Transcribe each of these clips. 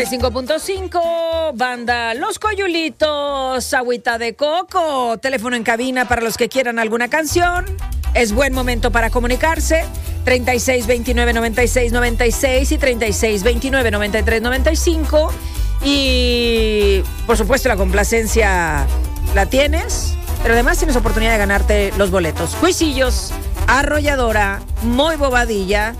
5.5, banda Los Coyulitos, agüita de coco, teléfono en cabina para los que quieran alguna canción. Es buen momento para comunicarse. 3629-9696 y 3629-9395. Y por supuesto la complacencia la tienes, pero además tienes oportunidad de ganarte los boletos. Cuisillos, Arrolladora, Muy Bobadilla,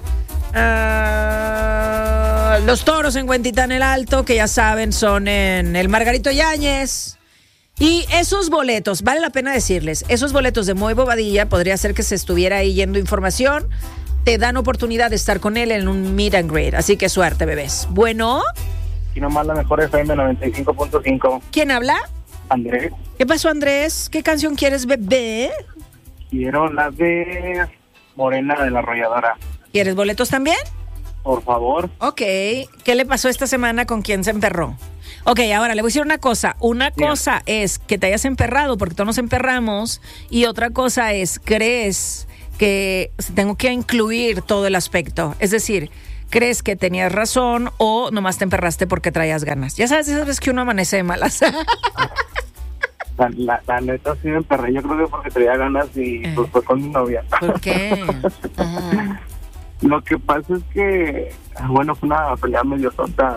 Los Toros en Huentitán el Alto, que ya saben son en el Margarito Yáñez. Y esos boletos, vale la pena decirles, esos boletos de Muy Bobadilla, podría ser que se estuviera ahí yendo información, te dan oportunidad de estar con él en un meet and greet. Así que suerte, bebés. Bueno. Aquí nomás la mejor FM 95.5. ¿Quién habla? Andrés. ¿Qué pasó, Andrés? ¿Qué canción quieres, bebé? Quiero la de Morena de la Arrolladora. ¿Quieres boletos también? Por favor. Ok. ¿Qué le pasó esta semana con quién se emperró? Ok, ahora le voy a decir una cosa. Una cosa es que te hayas emperrado porque todos nos emperramos, y otra cosa es, ¿crees que tengo que incluir todo el aspecto? Es decir, ¿crees que tenías razón o nomás te emperraste porque traías ganas? Ya sabes, esas veces que uno amanece de malas. La neta sí me emperré, yo creo que porque traía ganas y pues fue con mi novia. ¿Por qué? Lo que pasa es que, bueno, fue una pelea medio tonta.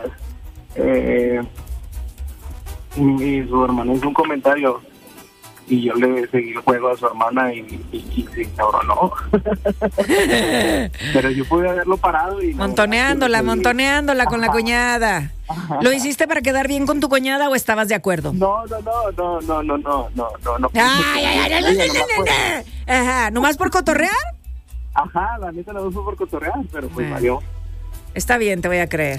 Y su hermana hizo un comentario y yo le seguí el juego a su hermana y se encabronó. Pero yo pude haberlo parado y montoneándola con la cuñada. ¿Lo hiciste para quedar bien con tu cuñada o estabas de acuerdo? No. Ajá, ¿nomás por cotorrear? Ajá, la neta la uso por cotorrear, pero pues valió. Está bien, te voy a creer.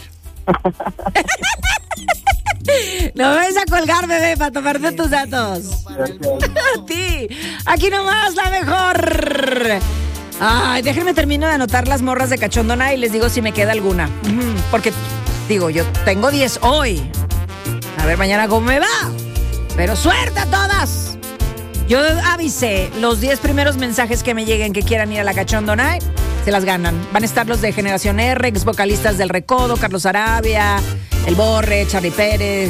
No me vas a colgar, bebé, para tomarte tus datos. A ti. Aquí nomás la mejor. Ay, déjenme termino de anotar las morras de Cachondona y les digo si me queda alguna. Porque, digo, yo tengo 10 hoy. A ver mañana cómo me va. Pero suerte a todas. Yo avisé, los 10 primeros mensajes que me lleguen que quieran ir a la Cachondona se las ganan. Van a estar los de Generación R, ex vocalistas del Recodo, Carlos Arabia, El Borre, Charly Pérez,